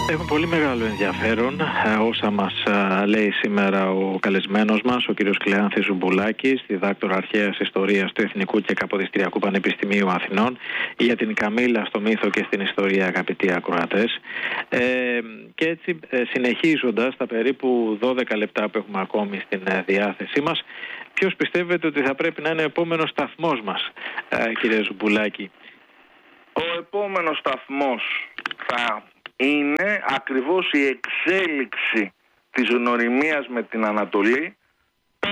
Έχουν πολύ μεγάλο ενδιαφέρον όσα μας λέει σήμερα ο καλεσμένος μας, ο κύριος Κλεάνθης Ζουμπουλάκης, διδάκτορα αρχαίας ιστορίας του Εθνικού και Καποδιστριακού Πανεπιστημίου Αθηνών, για την Καμήλα στο μύθο και στην ιστορία, αγαπητοί ακροατές. Και έτσι, συνεχίζοντας τα περίπου 12 λεπτά που έχουμε ακόμη στην διάθεσή μας, ποιος πιστεύετε ότι θα πρέπει να είναι ο επόμενος σταθμός μας, κύριε Ζουμπουλάκη? Ο επόμενος σταθμός θα είναι ακριβώς η εξέλιξη της γνωριμίας με την Ανατολή